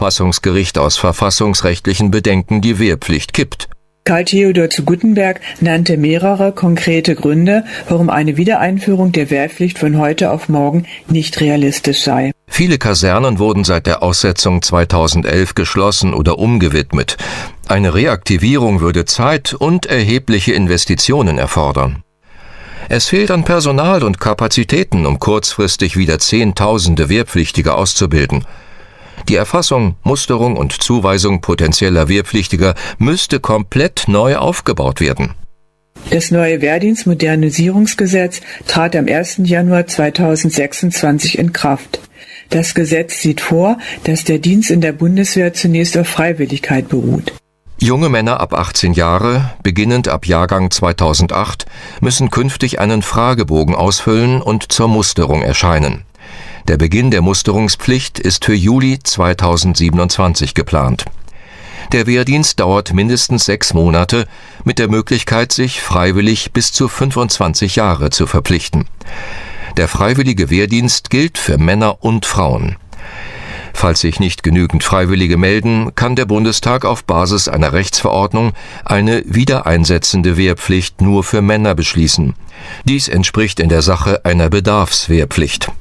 Bundesverfassungsgericht aus verfassungsrechtlichen Bedenken die Wehrpflicht kippt. Karl Theodor zu Guttenberg nannte mehrere konkrete Gründe, warum eine Wiedereinführung der Wehrpflicht von heute auf morgen nicht realistisch sei. Viele Kasernen wurden seit der Aussetzung 2011 geschlossen oder umgewidmet. Eine Reaktivierung würde Zeit und erhebliche Investitionen erfordern. Es fehlt an Personal und Kapazitäten, um kurzfristig wieder Zehntausende Wehrpflichtige auszubilden. Die Erfassung, Musterung und Zuweisung potenzieller Wehrpflichtiger müsste komplett neu aufgebaut werden. Das neue Wehrdienstmodernisierungsgesetz trat am 1. Januar 2026 in Kraft. Das Gesetz sieht vor, dass der Dienst in der Bundeswehr zunächst auf Freiwilligkeit beruht. Junge Männer ab 18 Jahre, beginnend ab Jahrgang 2008, müssen künftig einen Fragebogen ausfüllen und zur Musterung erscheinen. Der Beginn der Musterungspflicht ist für Juli 2027 geplant. Der Wehrdienst dauert mindestens 6 Monate, mit der Möglichkeit, sich freiwillig bis zu 25 Jahre zu verpflichten. Der freiwillige Wehrdienst gilt für Männer und Frauen. Falls sich nicht genügend Freiwillige melden, kann der Bundestag auf Basis einer Rechtsverordnung eine wiedereinsetzende Wehrpflicht nur für Männer beschließen. Dies entspricht in der Sache einer Bedarfswehrpflicht.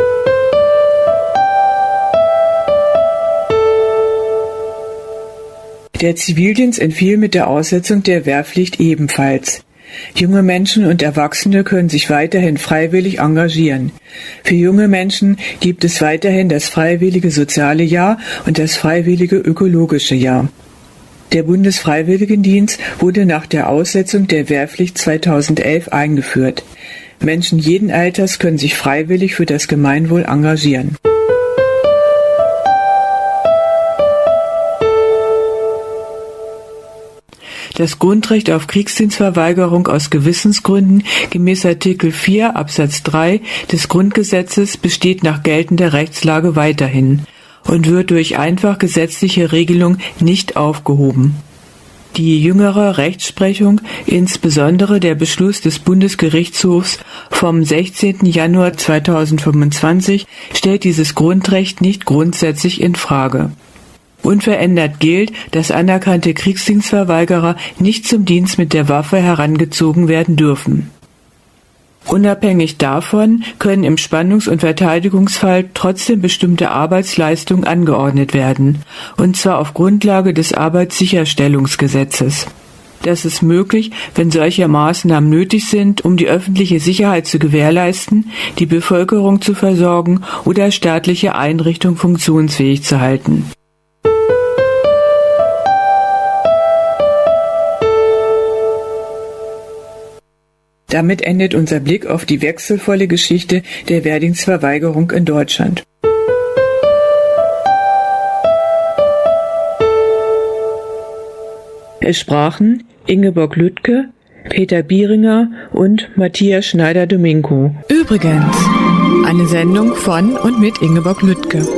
Der Zivildienst entfiel mit der Aussetzung der Wehrpflicht ebenfalls. Junge Menschen und Erwachsene können sich weiterhin freiwillig engagieren. Für junge Menschen gibt es weiterhin das freiwillige soziale Jahr und das freiwillige ökologische Jahr. Der Bundesfreiwilligendienst wurde nach der Aussetzung der Wehrpflicht 2011 eingeführt. Menschen jeden Alters können sich freiwillig für das Gemeinwohl engagieren. Das Grundrecht auf Kriegsdienstverweigerung aus Gewissensgründen gemäß Artikel 4 Absatz 3 des Grundgesetzes besteht nach geltender Rechtslage weiterhin und wird durch einfach gesetzliche Regelung nicht aufgehoben. Die jüngere Rechtsprechung, insbesondere der Beschluss des Bundesgerichtshofs vom 16. Januar 2025, stellt dieses Grundrecht nicht grundsätzlich in Frage. Unverändert gilt, dass anerkannte Kriegsdienstverweigerer nicht zum Dienst mit der Waffe herangezogen werden dürfen. Unabhängig davon können im Spannungs- und Verteidigungsfall trotzdem bestimmte Arbeitsleistungen angeordnet werden, und zwar auf Grundlage des Arbeitssicherstellungsgesetzes. Das ist möglich, wenn solche Maßnahmen nötig sind, um die öffentliche Sicherheit zu gewährleisten, die Bevölkerung zu versorgen oder staatliche Einrichtungen funktionsfähig zu halten. Damit endet unser Blick auf die wechselvolle Geschichte der Wehrdienstverweigerung in Deutschland. Es sprachen Ingeborg Lüttke, Peter Bieringer und Matthias Schneider-Domingo. Übrigens, eine Sendung von und mit Ingeborg Lüttke.